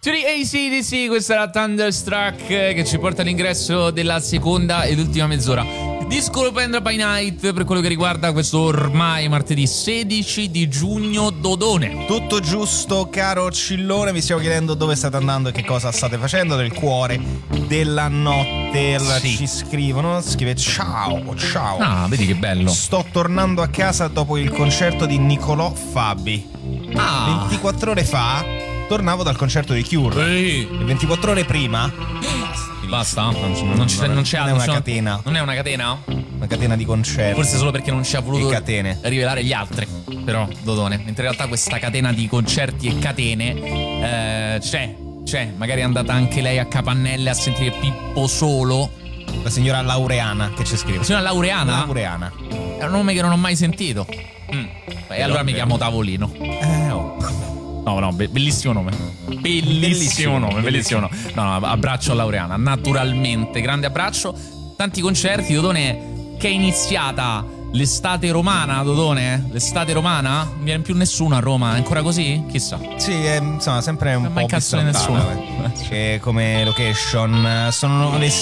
To the AC/DC, questa era Thunderstruck che ci porta all'ingresso della seconda ed ultima mezz'ora di Scolopendra by Night per quello che riguarda questo ormai martedì 16 di giugno Dodone. Tutto giusto, caro Cillone, vi stiamo chiedendo dove state andando e che cosa state facendo nel cuore della notte. Sì. Ci scrive ciao. Ah, vedi che bello. Sto tornando a casa dopo il concerto di Nicolò Fabi. 24 ore fa tornavo dal concerto di Cure. Ehi. E 24 ore prima Basta? Non c'è non è una c'è- catena. Non è una catena? Una catena di concerti. Forse solo perché non ci ha voluto E catene. rivelare gli altri. Però, Dodone, mentre in realtà questa catena di concerti e catene c'è. Magari è andata anche lei a Capannelle a sentire Pippo Solo. La signora Laureana che ci scrive. Signora Laureana? Laureana. È un nome che non ho mai sentito. E allora mi chiamo Tavolino. No, bellissimo nome. Bellissimo nome. No, abbraccio a Laureana, naturalmente. Grande abbraccio. Tanti concerti, Dodone, che è iniziata l'estate romana, Dodone? L'estate romana? Non viene più nessuno a Roma, è ancora così? Chissà. Sì, è insomma sempre un Non po' mai cazzo di bistrattata, nessuno. Che come location sono le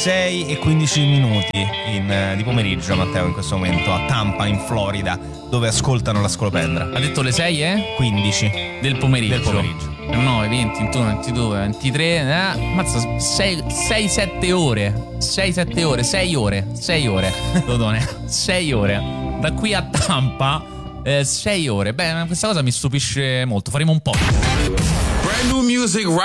6:15 di pomeriggio, Matteo, in questo momento a Tampa, in Florida, dove ascoltano la Scolopendra. Ha detto le 6, 15 Del pomeriggio. 9, 20, 21, 22, 23, mazza, 6-7 ore. 6-7 ore, 6 ore, Dodone, 6 ore. Da qui a Tampa, 6 ore. Beh, questa cosa mi stupisce molto. Faremo un po'. Brand new music